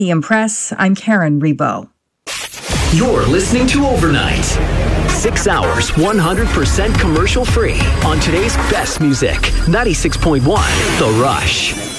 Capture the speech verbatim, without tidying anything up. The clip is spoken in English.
The Impress, I'm Karen Rebo. You're listening to Overnight. Six hours, one hundred percent commercial free on today's best music. ninety-six point one The Rush.